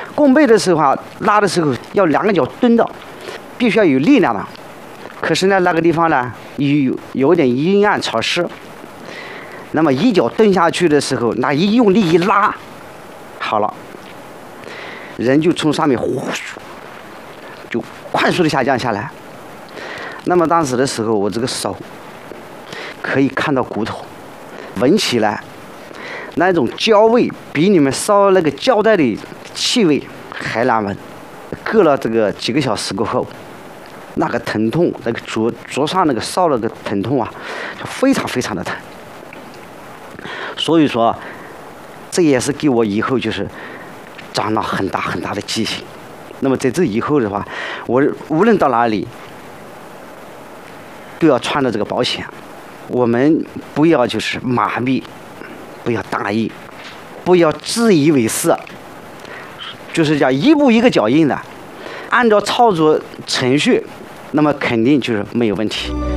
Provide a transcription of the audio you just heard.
弓背的时候啊，拉的时候要两个脚蹲着，必须要有力量的。可是呢，那个地方呢有点阴暗潮湿，那么一脚蹲下去的时候，那一用力一拉，好了，人就从上面呼就快速的下降下来。那么当时的时候，我这个手可以看到骨头，闻起来那种焦味比你们烧那个胶带的气味还难闻。隔了这个几个小时过后，那个疼痛，那个灼上那个烧那个疼痛啊，就非常非常的疼。所以说，这也是给我以后就是长了很大很大的记性。那么在这以后的话，我无论到哪里都要穿着这个保险。我们不要就是麻痹，不要大意，不要自以为是，就是叫一步一个脚印的，按照操作程序，那么肯定就是没有问题。